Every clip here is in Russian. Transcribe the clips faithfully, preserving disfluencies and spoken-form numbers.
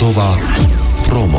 Moldova Promo.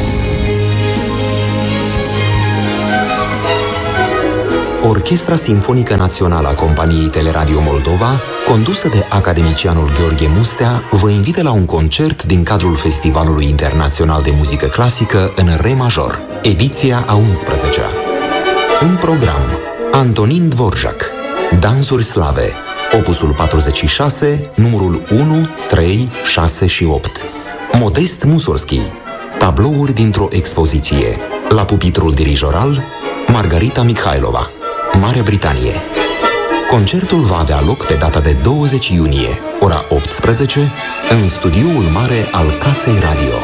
Orchestra Simfonică Națională a Companiei Teleradio Moldova, condusă de academicianul Gheorghe Mustea, vă invită la un concert din cadrul Festivalului Internațional de Muzică Clasică în Re major, ediția a unsprezecea. În program, Antonin Dvorak, Dansuri slave, opusul patruzeci și șase, numărul unu, trei, șase și opt. Modest Mussorgsky, tablouri dintr-o expoziție. La pupitrul dirijoral, Margarita Mikhailova, Marea Britanie. Concertul va avea loc pe data de douăzeci iunie, ora optsprezece, în studioul mare al Casei Radio.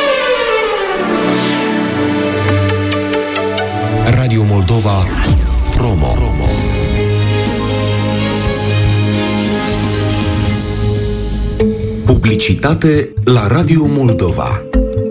Radio Moldova Promo. Publicitate la Radio Moldova.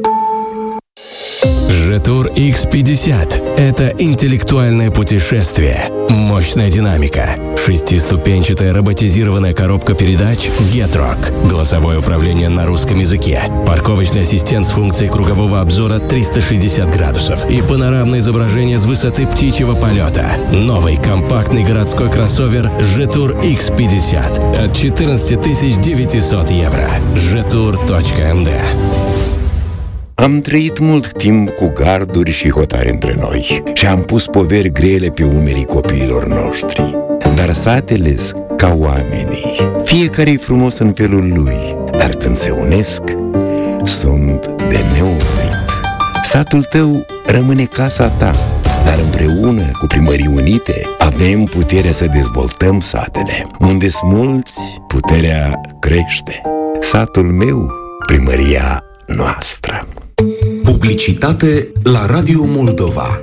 Жетур икс пятьдесят – это интеллектуальное путешествие, мощная динамика, шестиступенчатая роботизированная коробка передач Getrock, голосовое управление на русском языке, парковочный ассистент с функцией кругового обзора триста шестьдесят градусов и панорамное изображение с высоты птичьего полета. Новый компактный городской кроссовер Жетур икс пятьдесят от четырнадцати тысяч девятисот евро. жетур точка эм дэ. Am trăit mult timp cu garduri și hotare între noi și am pus poveri grele pe umerii copiilor noștri. Dar satele-s ca oamenii. Fiecare-i frumos în felul lui, dar când se unesc, sunt de neoprit. Satul tău rămâne casa ta, dar împreună cu Primării Unite avem puterea să dezvoltăm satele. Unde-s mulți, puterea crește. Satul meu, primăria noastră. Publicitate la Radio Moldova.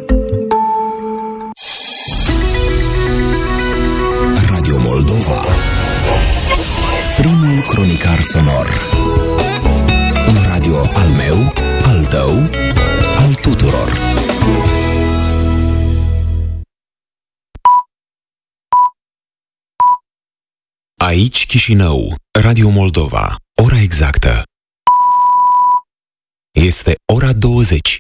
Radio Moldova. Primul cronicar sonor. Un radio al meu, al tău, al tuturor. Aici Chișinău, Radio Moldova. Ora exactă este ora douăzeci.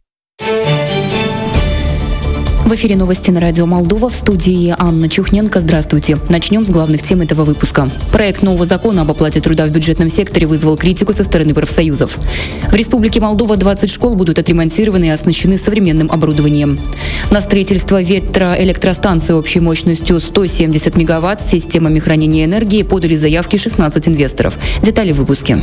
В эфире новости на радио Молдова, в студии Анна Чухненко. Здравствуйте. Начнем с главных тем этого выпуска. Проект нового закона об оплате труда в бюджетном секторе вызвал критику со стороны профсоюзов. В Республике Молдова двадцать школ будут отремонтированы и оснащены современным оборудованием. На строительство ветроэлектростанции общей мощностью сто семьдесят мегаватт с системами хранения энергии подали заявки шестнадцать инвесторов. Детали в выпуске.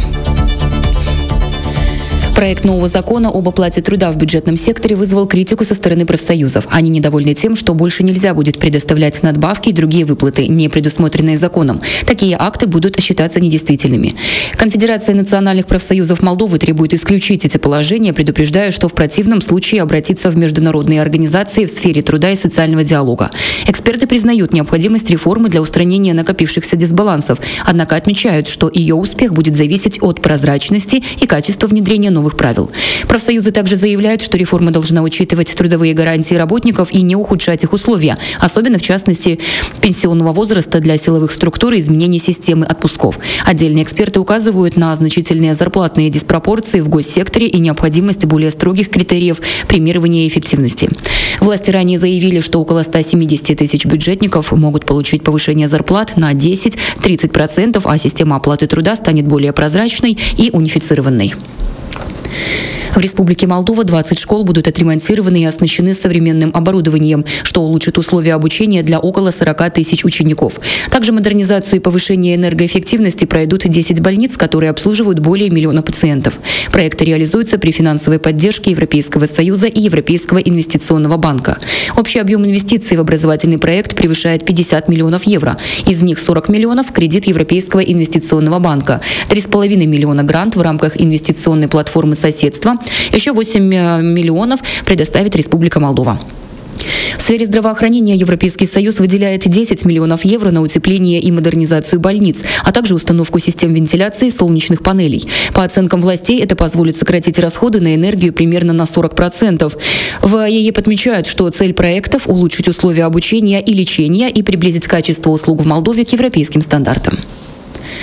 Проект нового закона об оплате труда в бюджетном секторе вызвал критику со стороны профсоюзов. Они недовольны тем, что больше нельзя будет предоставлять надбавки и другие выплаты, не предусмотренные законом. Такие акты будут считаться недействительными. Конфедерация национальных профсоюзов Молдовы требует исключить эти положения, предупреждая, что в противном случае обратиться в международные организации в сфере труда и социального диалога. Эксперты признают необходимость реформы для устранения накопившихся дисбалансов, однако отмечают, что ее успех будет зависеть от прозрачности и качества внедрения новых правил. Профсоюзы также заявляют, что реформа должна учитывать трудовые гарантии работников и не ухудшать их условия, особенно в частности пенсионного возраста для силовых структур и изменения системы отпусков. Отдельные эксперты указывают на значительные зарплатные диспропорции в госсекторе и необходимость более строгих критериев премирования эффективности. Власти ранее заявили, что около ста семидесяти тысяч бюджетников могут получить повышение зарплат на десять-тридцать процентов, а система оплаты труда станет более прозрачной и унифицированной. В Республике Молдова двадцать школ будут отремонтированы и оснащены современным оборудованием, что улучшит условия обучения для около сорока тысяч учеников. Также модернизацию и повышение энергоэффективности пройдут десять больниц, которые обслуживают более миллиона пациентов. Проекты реализуются при финансовой поддержке Европейского Союза и Европейского инвестиционного банка. Общий объем инвестиций в образовательный проект превышает пятьдесят миллионов евро. Из них сорок миллионов – кредит Европейского инвестиционного банка, три с половиной миллиона грант в рамках инвестиционной платформы соседства, еще восемь миллионов предоставит Республика Молдова. В сфере здравоохранения Европейский Союз выделяет десять миллионов евро на утепление и модернизацию больниц, а также установку систем вентиляции солнечных панелей. По оценкам властей, это позволит сократить расходы на энергию примерно на сорок процентов. В ЕЕП отмечают, что цель проектов – улучшить условия обучения и лечения и приблизить качество услуг в Молдове к европейским стандартам.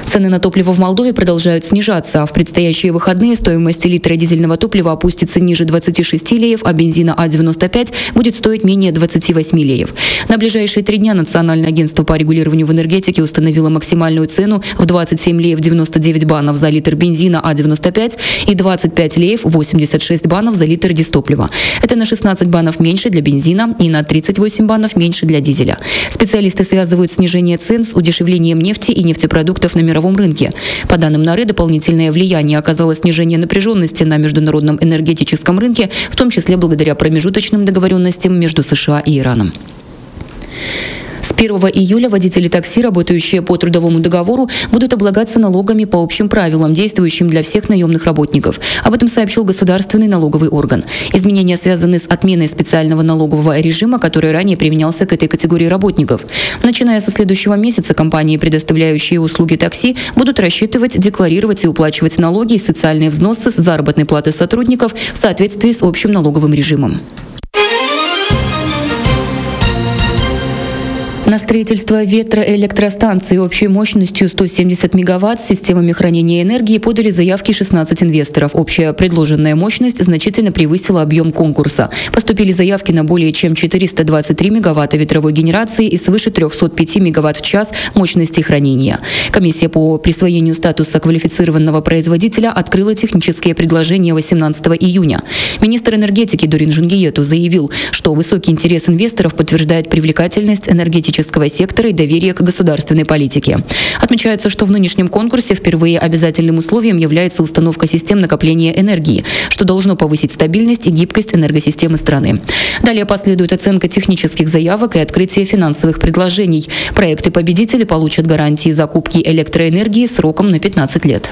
Цены на топливо в Молдове продолжают снижаться, а в предстоящие выходные стоимость литра дизельного топлива опустится ниже двадцати шести леев, а бензина А девяносто пять будет стоить менее двадцати восьми леев. На ближайшие три дня Национальное агентство по регулированию в энергетике установило максимальную цену в двадцать семь леев девяносто девять банов за литр бензина А девяносто пять и двадцать пять леев восемьдесят шесть банов за литр дистоплива. Это на шестнадцать банов меньше для бензина и на тридцать восемь банов меньше для дизеля. Специалисты связывают снижение цен с удешевлением нефти и нефтепродуктов на мировом рынке. По данным НАРЭ, дополнительное влияние оказало снижение напряженности на международном энергетическом рынке, в том числе благодаря промежуточным договоренностям между США и Ираном. С первого июля водители такси, работающие по трудовому договору, будут облагаться налогами по общим правилам, действующим для всех наемных работников. Об этом сообщил государственный налоговый орган. Изменения связаны с отменой специального налогового режима, который ранее применялся к этой категории работников. Начиная со следующего месяца компании, предоставляющие услуги такси, будут рассчитывать, декларировать и уплачивать налоги и социальные взносы с заработной платы сотрудников в соответствии с общим налоговым режимом. На строительство ветроэлектростанции общей мощностью сто семьдесят мегаватт с системами хранения энергии подали заявки шестнадцать инвесторов. Общая предложенная мощность значительно превысила объем конкурса. Поступили заявки на более чем четыреста двадцать три мегаватта ветровой генерации и свыше триста пять мегаватт в час мощности хранения. Комиссия по присвоению статуса квалифицированного производителя открыла технические предложения восемнадцатого июня. Министр энергетики Дурин Жунгиету заявил, что высокий интерес инвесторов подтверждает привлекательность энергетического сектора и доверие к государственной политике. Отмечается, что в нынешнем конкурсе впервые обязательным условием является установка систем накопления энергии, что должно повысить стабильность и гибкость энергосистемы страны. Далее последует оценка технических заявок и открытие финансовых предложений. Проекты-победители получат гарантии закупки электроэнергии сроком на пятнадцать лет.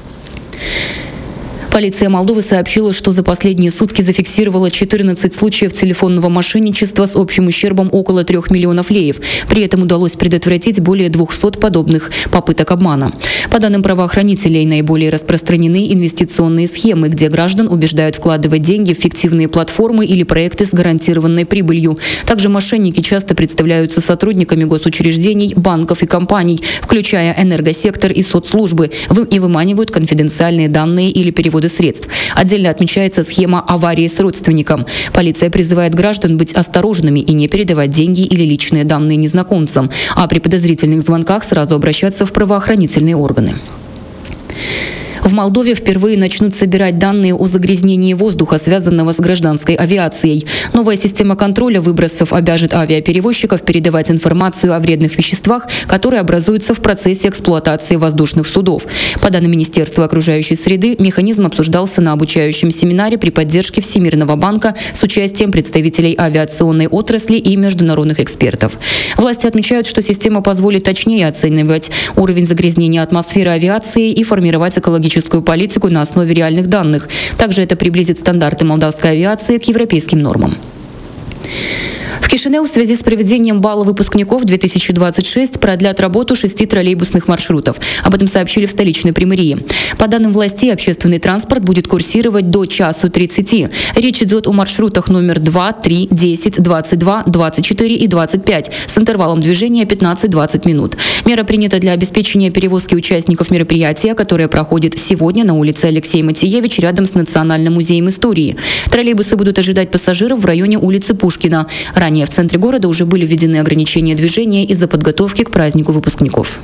Полиция Молдовы сообщила, что за последние сутки зафиксировала четырнадцать случаев телефонного мошенничества с общим ущербом около трех миллионов леев. При этом удалось предотвратить более двухсот подобных попыток обмана. По данным правоохранителей, наиболее распространены инвестиционные схемы, где граждан убеждают вкладывать деньги в фиктивные платформы или проекты с гарантированной прибылью. Также мошенники часто представляются сотрудниками госучреждений, банков и компаний, включая энергосектор и соцслужбы, и выманивают конфиденциальные данные или переводы средств. Отдельно отмечается схема аварии с родственником. Полиция призывает граждан быть осторожными и не передавать деньги или личные данные незнакомцам, а при подозрительных звонках сразу обращаться в правоохранительные органы. В Молдове впервые начнут собирать данные о загрязнении воздуха, связанного с гражданской авиацией. Новая система контроля выбросов обяжет авиаперевозчиков передавать информацию о вредных веществах, которые образуются в процессе эксплуатации воздушных судов. По данным Министерства окружающей среды, механизм обсуждался на обучающем семинаре при поддержке Всемирного банка с участием представителей авиационной отрасли и международных экспертов. Власти отмечают, что система позволит точнее оценивать уровень загрязнения атмосферы авиации и формировать экологическую политику на основе реальных данных. Также это приблизит стандарты молдавской авиации к европейским нормам. В Кишинеу в связи с проведением бала выпускников две тысячи двадцать шесть продлят работу шести троллейбусных маршрутов. Об этом сообщили в столичной праймерии. По данным властей, общественный транспорт будет курсировать до часу тридцати. Речь идет о маршрутах номер два, три, десять, двадцать два, двадцать четыре и двадцать пять с интервалом движения пятнадцать-двадцать минут. Мера принята для обеспечения перевозки участников мероприятия, которое проходит сегодня на улице Алексея Матиевич рядом с Национальным музеем истории. Троллейбусы будут ожидать пассажиров в районе улицы Пушкина. Ранее в центре города уже были введены ограничения движения из-за подготовки к празднику выпускников.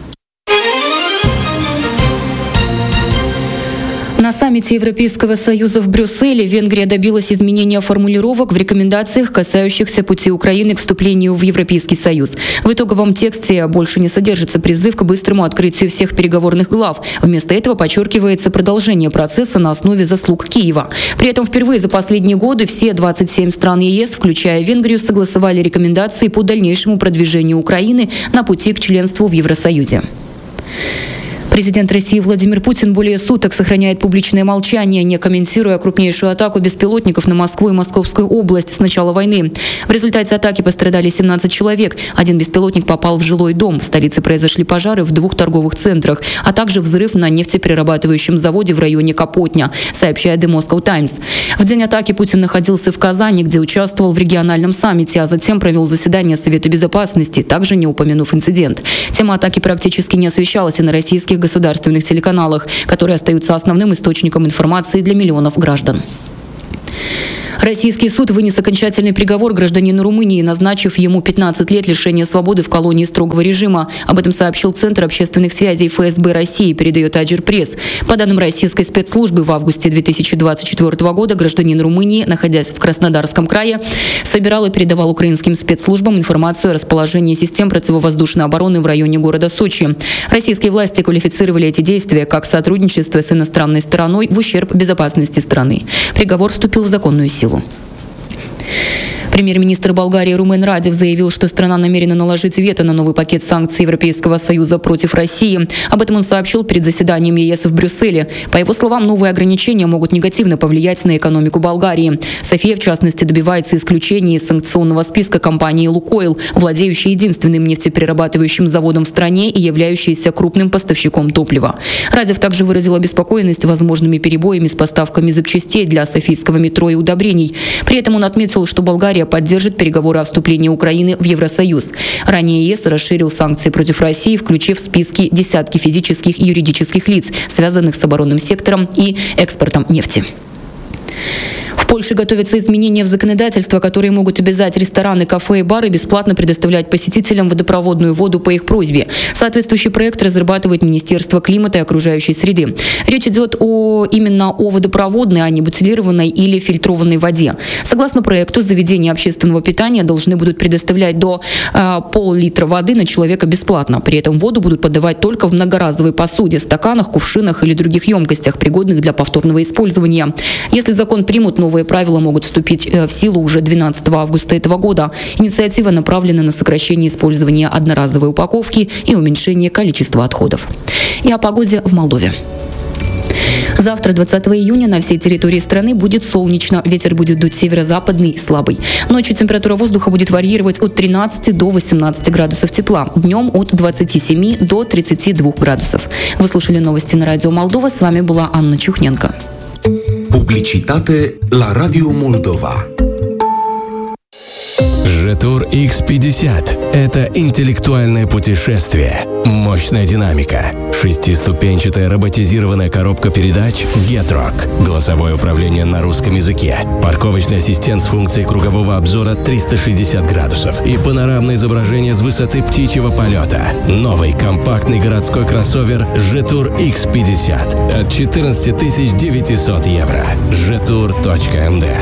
На саммите Европейского Союза в Брюсселе Венгрия добилась изменения формулировок в рекомендациях, касающихся пути Украины к вступлению в Европейский Союз. В итоговом тексте больше не содержится призыв к быстрому открытию всех переговорных глав. Вместо этого подчеркивается продолжение процесса на основе заслуг Киева. При этом впервые за последние годы все двадцать семь стран ЕС, включая Венгрию, согласовали рекомендации по дальнейшему продвижению Украины на пути к членству в Евросоюзе. Президент России Владимир Путин более суток сохраняет публичное молчание, не комментируя крупнейшую атаку беспилотников на Москву и Московскую область с начала войны. В результате атаки пострадали семнадцать человек. Один беспилотник попал в жилой дом. В столице произошли пожары в двух торговых центрах, а также взрыв на нефтеперерабатывающем заводе в районе Капотня, сообщает The Moscow Times. В день атаки Путин находился в Казани, где участвовал в региональном саммите, а затем провел заседание Совета Безопасности, также не упомянув инцидент. Тема атаки практически не освещалась и на российских государственных государственных телеканалах, которые остаются основным источником информации для миллионов граждан. Российский суд вынес окончательный приговор гражданину Румынии, назначив ему пятнадцать лет лишения свободы в колонии строгого режима. Об этом сообщил Центр общественных связей эф эс бэ России, передает Аджир-Пресс. По данным российской спецслужбы, в августе две тысячи двадцать четвёртого года гражданин Румынии, находясь в Краснодарском крае, собирал и передавал украинским спецслужбам информацию о расположении систем противовоздушной обороны в районе города Сочи. Российские власти квалифицировали эти действия как сотрудничество с иностранной стороной в ущерб безопасности страны. Приговор вступил в законную силу. Премьер-министр Болгарии Румен Радев заявил, что страна намерена наложить вето на новый пакет санкций Европейского Союза против России. Об этом он сообщил перед заседанием е эс в Брюсселе. По его словам, новые ограничения могут негативно повлиять на экономику Болгарии. София, в частности, добивается исключения из санкционного списка компании «Лукойл», владеющей единственным нефтеперерабатывающим заводом в стране и являющейся крупным поставщиком топлива. Радев также выразил обеспокоенность возможными перебоями с поставками запчастей для софийского метро и удобрений. При этом он отметил, что Болгария поддержит переговоры о вступлении Украины в Евросоюз. Ранее е эс расширил санкции против России, включив в списки десятки физических и юридических лиц, связанных с оборонным сектором и экспортом нефти. В Польше готовятся изменения в законодательство, которые могут обязать рестораны, кафе и бары бесплатно предоставлять посетителям водопроводную воду по их просьбе. Соответствующий проект разрабатывает Министерство климата и окружающей среды. Речь идет о, именно о водопроводной, а не бутилированной или фильтрованной воде. Согласно проекту, заведения общественного питания должны будут предоставлять до э, пол-литра воды на человека бесплатно. При этом воду будут подавать только в многоразовой посуде, стаканах, кувшинах или других емкостях, пригодных для повторного использования. Если закон примут, новые правила могут вступить в силу уже двенадцатого августа этого года. Инициатива направлена на сокращение использования одноразовой упаковки и уменьшение количества отходов. И о погоде в Молдове. Завтра, двадцатого июня, на всей территории страны будет солнечно. Ветер будет дуть северо-западный, слабый. Ночью температура воздуха будет варьировать от тринадцати до восемнадцати градусов тепла. Днем от двадцати семи до тридцати двух градусов. Вы слушали новости на радио Молдова. С вами была Анна Чухненко. Publicitate la Radio Moldova. Жетур икс пятьдесят – это интеллектуальное путешествие, мощная динамика, шестиступенчатая роботизированная коробка передач Getrock, голосовое управление на русском языке, парковочный ассистент с функцией кругового обзора триста шестьдесят градусов и панорамное изображение с высоты птичьего полета. Новый компактный городской кроссовер Жетур икс пятьдесят от четырнадцати тысяч девятисот евро. жетур точка эм дэ.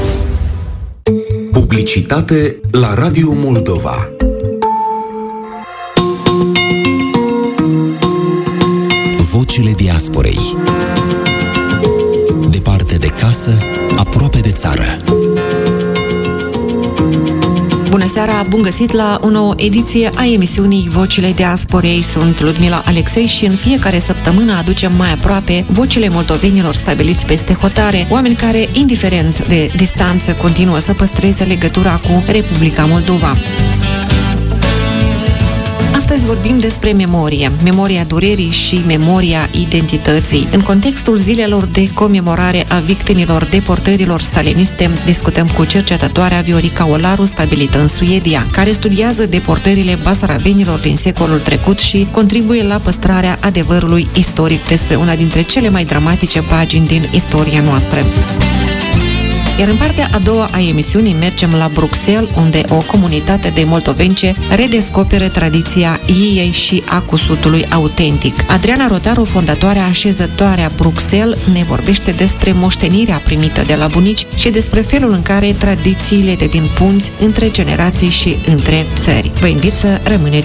Publicitate la Radio Moldova. Vocile diasporei. Departe de casă, aproape de țară. Bună seara, bun găsit la o nouă ediție a emisiunii Vocile Diasporei. Sunt Ludmila Alexei și în fiecare săptămână aducem mai aproape vocile moldovenilor stabiliți peste hotare, oameni care, indiferent de distanță, continuă să păstreze legătura cu Republica Moldova. Astăzi vorbim despre memorie, memoria durerii și memoria identității. În contextul zilelor de comemorare a victimilor deportărilor staliniste, discutăm cu cercetătoarea Viorica Olaru, stabilită în Suedia, care studiază deportările basarabenilor din secolul trecut și contribuie la păstrarea adevărului istoric despre una dintre cele mai dramatice pagini din istoria noastră. Iar în partea a doua a emisiunii mergem la Bruxelles, unde o comunitate de moldovence redescoperă tradiția iei și a cusutului autentic. Adriana Rotaru, fondatoarea așezătoarea Bruxelles, ne vorbește despre moștenirea primită de la bunici și despre felul în care tradițiile devin punți între generații și între țări. Vă invit să rămâneți